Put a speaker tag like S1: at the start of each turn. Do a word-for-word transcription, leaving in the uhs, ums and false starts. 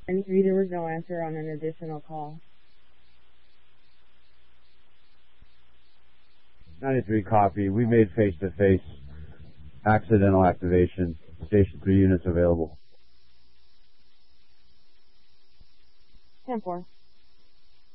S1: And three, there was no answer on an additional call.
S2: ninety-three copy. We made face-to-face accidental activation. Station three units available.
S1: ten four.